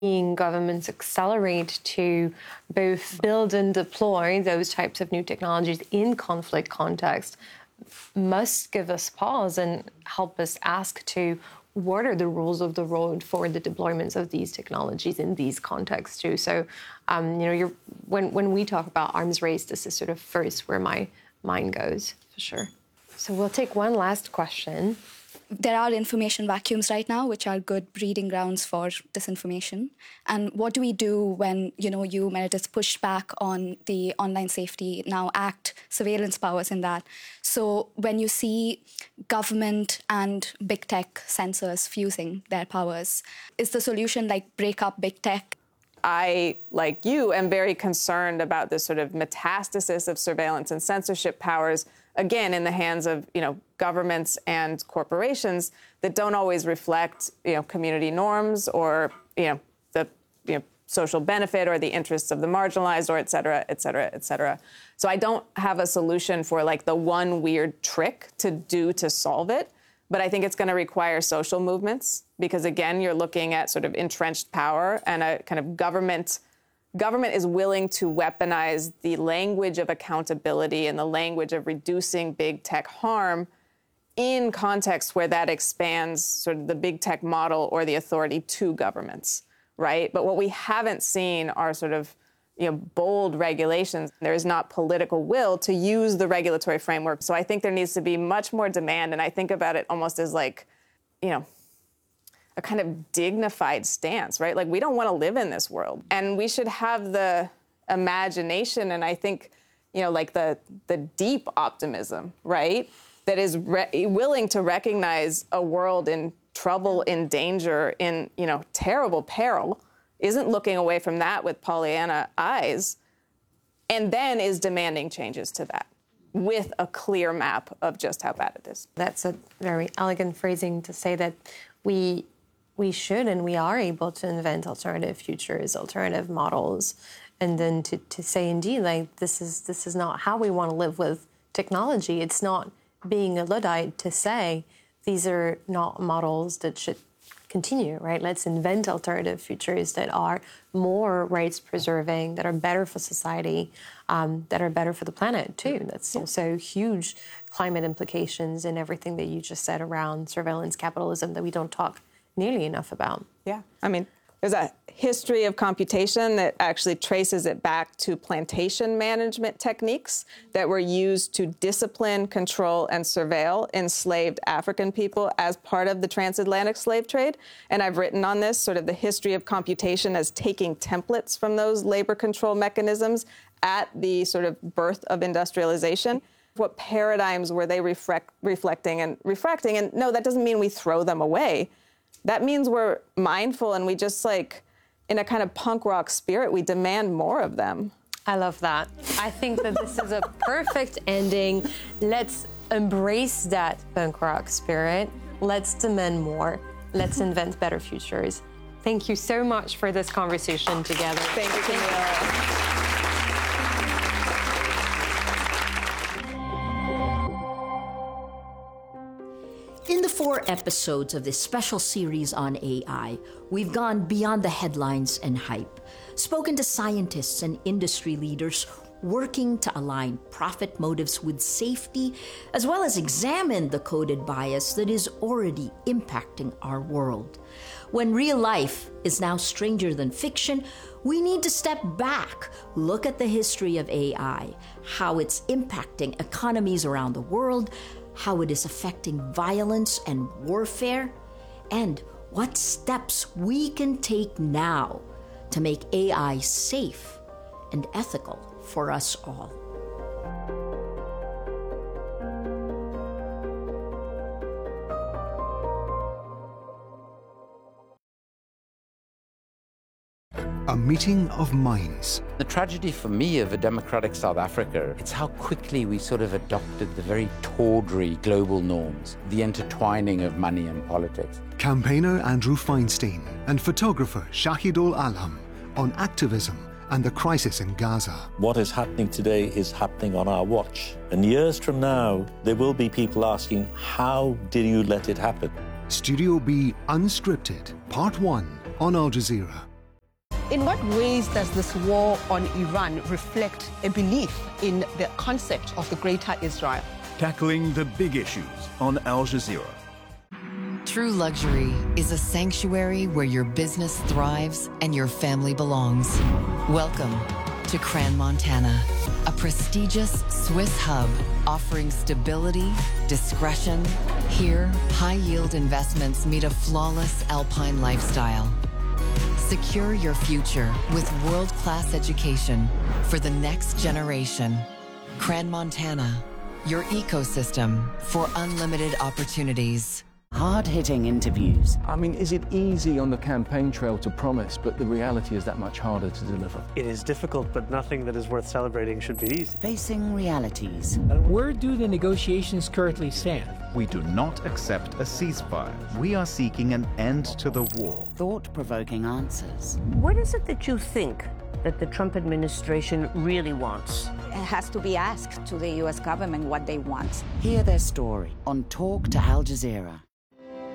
seeing governments accelerate to both build and deploy those types of new technologies in conflict context must give us pause and help us ask to what are the rules of the road for the deployments of these technologies in these contexts too. So, when we talk about arms race, this is sort of first where my mind goes, for sure. So we'll take one last question. There are information vacuums right now, which are good breeding grounds for disinformation. And what do we do when, you, Meredith, push back on the Online Safety Now Act surveillance powers in that? So when you see government and big tech censors fusing their powers, is the solution like break up big tech? I, like you, am very concerned about this sort of metastasis of surveillance and censorship powers, again, in the hands of, governments and corporations that don't always reflect, community norms or, the, social benefit or the interests of the marginalized or et cetera, et cetera, et cetera. So I don't have a solution for like the one weird trick to solve it. But I think it's going to require social movements because, again, you're looking at sort of entrenched power and a kind of government is willing to weaponize the language of accountability and the language of reducing big tech harm in contexts where that expands sort of the big tech model or the authority to governments, right? But what we haven't seen are sort of bold regulations. There is not political will to use the regulatory framework. So I think there needs to be much more demand. And I think about it almost as like, a kind of dignified stance, right? Like, we don't want to live in this world. And we should have the imagination and I think, like the deep optimism, right? That is willing to recognize a world in trouble, in danger, in, terrible peril, isn't looking away from that with Pollyanna eyes, and then is demanding changes to that with a clear map of just how bad it is. That's a very elegant phrasing to say that we should and we are able to invent alternative futures, alternative models, and then to say, indeed, like, this is not how we want to live with technology. It's not being a Luddite to say these are not models that should continue, right? Let's invent alternative futures that are more rights preserving, that are better for society, that are better for the planet too. That's also huge climate implications in everything that you just said around surveillance capitalism that we don't talk nearly enough about. Yeah, I mean, there's a history of computation that actually traces it back to plantation management techniques that were used to discipline, control, and surveil enslaved African people as part of the transatlantic slave trade. And I've written on this, sort of the history of computation as taking templates from those labor control mechanisms at the sort of birth of industrialization. What paradigms were they reflecting and refracting? And no, that doesn't mean we throw them away. That means we're mindful and we just, like, in a kind of punk rock spirit, we demand more of them. I love that. I think that this is a perfect ending. Let's embrace that punk rock spirit. Let's demand more. Let's invent better futures. Thank you so much for this conversation together. Thank you, Camille. In the 4 episodes of this special series on AI, we've gone beyond the headlines and hype, spoken to scientists and industry leaders working to align profit motives with safety, as well as examine the coded bias that is already impacting our world. When real life is now stranger than fiction, we need to step back, look at the history of AI, how it's impacting economies around the world, how it is affecting violence and warfare, and what steps we can take now to make AI safe and ethical for us all. A meeting of minds. The tragedy for me of a democratic South Africa, it's how quickly we sort of adopted the very tawdry global norms, the intertwining of money and politics. Campaigner Andrew Feinstein and photographer Shahidul Alam on activism and the crisis in Gaza. What is happening today is happening on our watch. And years from now, there will be people asking, how did you let it happen? Studio B Unscripted, Part 1 on Al Jazeera. In what ways does this war on Iran reflect a belief in the concept of the Greater Israel? Tackling the big issues on Al Jazeera. True luxury is a sanctuary where your business thrives and your family belongs. Welcome to Crans-Montana, a prestigious Swiss hub offering stability, discretion. Here, high-yield investments meet a flawless alpine lifestyle. Secure your future with world-class education for the next generation. Crans-Montana, your ecosystem for unlimited opportunities. Hard-hitting interviews. I mean, is it easy on the campaign trail to promise, but the reality is that much harder to deliver? It is difficult, but nothing that is worth celebrating should be easy. Facing realities. Where do the negotiations currently stand? We do not accept a ceasefire. We are seeking an end to the war. Thought-provoking answers. What is it that you think that the Trump administration really wants? It has to be asked to the U.S. government what they want. Hear their story on Talk to Al Jazeera.